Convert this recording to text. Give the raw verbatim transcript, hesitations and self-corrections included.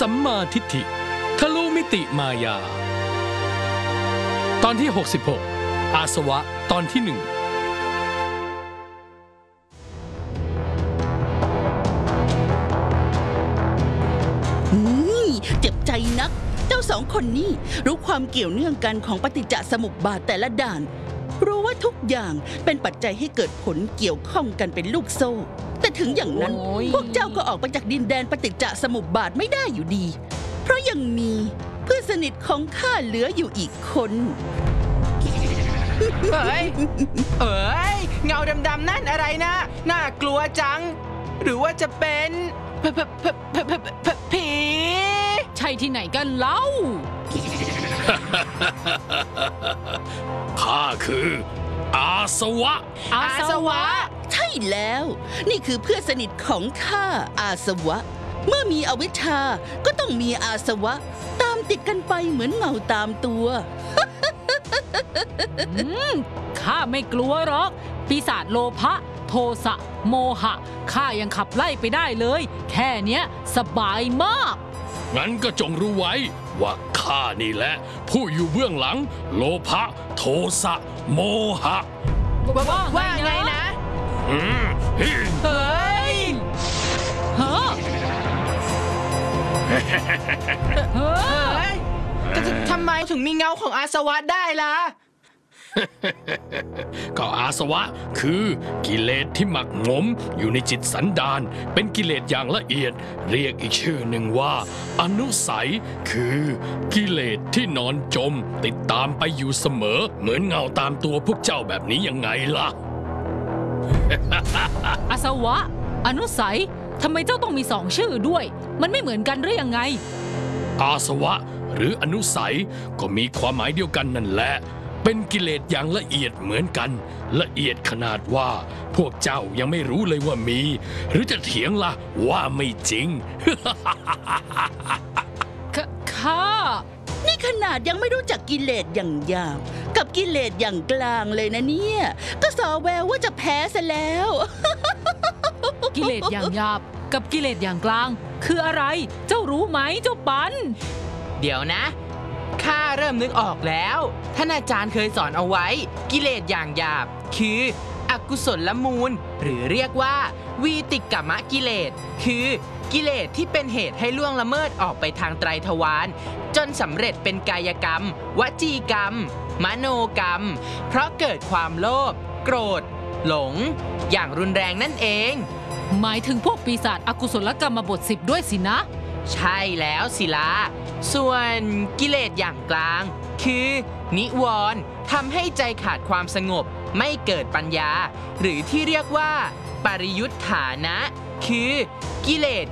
สัมมาทิฏฐิทะลุมิติมายาตอนที่หกสิบหกอาสวะตอนที่หนึ่งเจ็บใจนักเจ้าสองคนนี้รู้ความเกี่ยวเนื่องกันของปฏิจจสมุปบาทแต่ละด่านรู้ว่าทุกอย่างเป็นปัจจัยให้เกิดผลเกี่ยวข้องกันเป็นลูกโซ่แต่ถึงอย่างนั้นพวกเจ้าก็ออกไปจากดินแดนปฏิจจสมุปบาทไม่ได้อยู่ดีเพราะยังมีเพื่อนสนิทของข้าเหลืออยู่อีกคนเอ้ยเอ้ยเงาดำๆนั่นอะไรนะน่ากลัวจังหรือว่าจะเป็นผีใช่ที่ไหนกันเล่าข้าคืออาสวะอาสวะใช่แล้วนี่คือเพื่อนสนิทของข้าอาสวะเมื่อมีอวิชชาก็ต้องมีอาสวะตามติดกันไปเหมือนเงาตามตัวข้าไม่กลัวหรอกปีศาจโลภะโทสะโมหะข้ายังขับไล่ไปได้เลยแค่เนี้ยสบายมากงั้นก็จงรู้ไว้ว่าข้านี่แหละผู้อยู่เบื้องหลังโลภะโทสะโมหะว่าว่าไงนะอืมเฮ้ยเฮ้อเฮ้ยทำไมถึงมีเงาของอาสวะได้ล่ะก็อาสวะคือกิเลสที่หมักหมมอยู่ในจิตสันดานเป็นกิเลสอย่างละเอียดเรียกอีกชื่อหนึ่งว่าอนุสัยคือกิเลสที่นอนจมติดตามไปอยู่เสมอเหมือนเงาตามตัวพวกเจ้าแบบนี้ยังไงล่ะอาสวะอนุสัยทำไมเจ้าต้องมีสองชื่อด้วยมันไม่เหมือนกันหรือยังไงอาสวะหรืออนุสัยก็มีความหมายเดียวกันนั่นแหละเป็นกิเลสอย่างละเอียดเหมือนกันละเอียดขนาดว่าพวกเจ้ายังไม่รู้เลยว่ามีหรือจะเถียงล่ะว่าไม่จริงข้านี่ขนาดยังไม่รู้จักกิเลสอย่างหยาบกับกิเลสอย่างกลางเลยนะเนี่ยก็สอแววว่าจะแพ้ซะแล้วกิเลสอย่างหยาบกับกิเลสอย่างกลางคืออะไรเจ้ารู้ไหมเจ้าปันเดี๋ยวนะข้าเริ่มนึกออกแล้วท่านอาจารย์เคยสอนเอาไว้กิเลสอย่างหยาบคืออกุศลมูลหรือเรียกว่าวีติกมกิเลสคือกิเลสที่เป็นเหตุให้ล่วงละเมิดออกไปทางไตรทวารจนสำเร็จเป็นกายกรรมวจีกรรมมโนกรรมเพราะเกิดความโลภโกรธหลงอย่างรุนแรงนั่นเองหมายถึงพวกปีศาจอกุศลกรรมบทสิบด้วยสินะใช่แล้วศิลาส่วนกิเลสอย่างกลางคือนิวรณ์ทำให้ใจขาดความสงบไม่เกิดปัญญาหรือที่เรียกว่าปริยุทธานะคือกิเลส